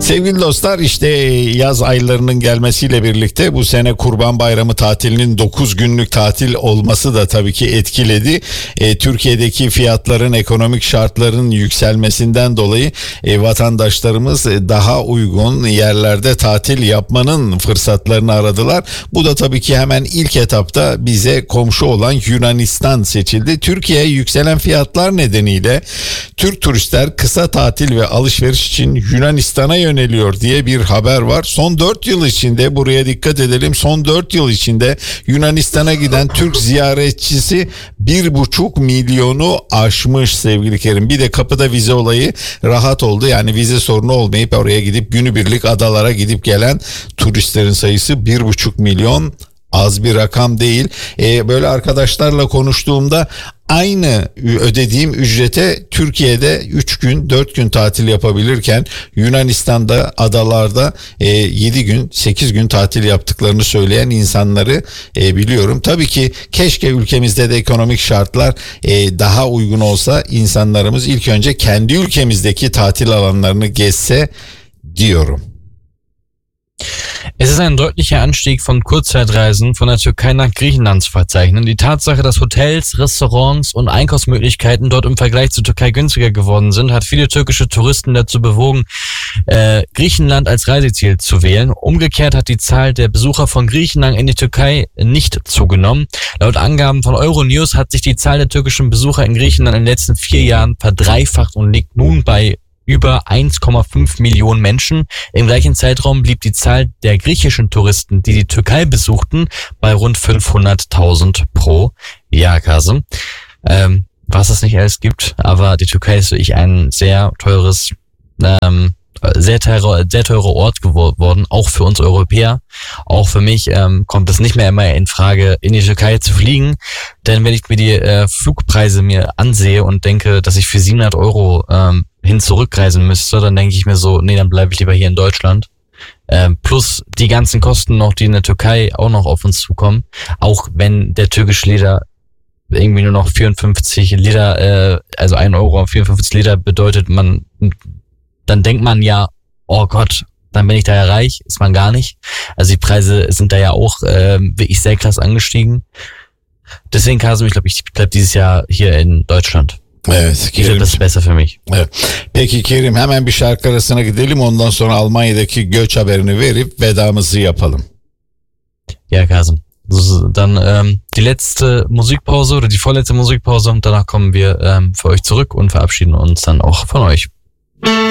Sevgili dostlar, işte yaz aylarının gelmesiyle birlikte bu sene Kurban Bayramı tatilinin 9 günlük tatil olması da tabii ki etkiledi. Türkiye'deki fiyatların, ekonomik şartların yükselmesinden dolayı vatandaşlarımız daha uygun yerlerde tatil yapmanın fırsatlarını aradılar. Bu da tabii ki hemen ilk etapta bize komşu olan Yunanistan seçildi. Türkiye'ye yükselen fiyatlar nedeniyle Türk turistler kısa tatil ve alışveriş için Yunanistan'a yöneliyor diye bir haber var. Son 4 yıl içinde, buraya dikkat edelim, son 4 yıl içinde Yunanistan'a giden Türk ziyaretçisi 1,5 milyonu aşmış sevgili Kerim. Bir de kapıda vize olayı rahat oldu. Yani vize sorunu olmayıp oraya gidip günübirlik adalara gidip gelen turistlerin sayısı 1,5 milyon. Az bir rakam değil. Böyle arkadaşlarla konuştuğumda aynı ödediğim ücrete Türkiye'de 3 gün 4 gün tatil yapabilirken Yunanistan'da adalarda 7 gün 8 gün tatil yaptıklarını söyleyen insanları biliyorum. Tabii ki keşke ülkemizde de ekonomik şartlar daha uygun olsa, insanlarımız ilk önce kendi ülkemizdeki tatil alanlarını gezse diyorum. Es ist ein deutlicher Anstieg von Kurzzeitreisen von der Türkei nach Griechenland zu verzeichnen. Die Tatsache, dass Hotels, Restaurants und Einkaufsmöglichkeiten dort im Vergleich zur Türkei günstiger geworden sind, hat viele türkische Touristen dazu bewogen, Griechenland als Reiseziel zu wählen. Umgekehrt hat die Zahl der Besucher von Griechenland in die Türkei nicht zugenommen. Laut Angaben von Euronews hat sich die Zahl der türkischen Besucher in Griechenland in den letzten 4 Jahren verdreifacht und liegt nun bei über 1,5 Millionen Menschen. Im gleichen Zeitraum blieb die Zahl der griechischen Touristen, die die Türkei besuchten, bei rund 500.000 pro Jahr, Kasem. Was es nicht alles gibt, aber die Türkei ist wirklich ein sehr teures, sehr teurer Ort geworden, auch für uns Europäer. Auch für mich kommt es nicht mehr immer in Frage, in die Türkei zu fliegen, denn wenn ich mir die Flugpreise mir ansehe und denke, dass ich für 700 Euro zurückreisen müsste, dann denke ich mir so, nee, dann bleibe ich lieber hier in Deutschland. Plus die ganzen Kosten noch, die in der Türkei auch noch auf uns zukommen, auch wenn der türkische Lira irgendwie nur noch 54 Lira, also 1 Euro auf 54 Lira bedeutet, dann denkt man ja, oh Gott, dann bin ich da ja reich, ist man gar nicht. Also die Preise sind da ja auch wirklich sehr krass angestiegen. Deswegen, Kasım, ich bleib dieses Jahr hier in Deutschland. Evet, Kerim. Das ist besser für mich. Evet. Peki Kerim, hemen bir şarkı arasına gidelim, ondan sonra Almanya'daki göç haberini verip vedamızı yapalım. Ja, Kasım. Dann die letzte Musikpause oder die vorletzte Musikpause und danach kommen wir für euch zurück und verabschieden uns dann auch von euch.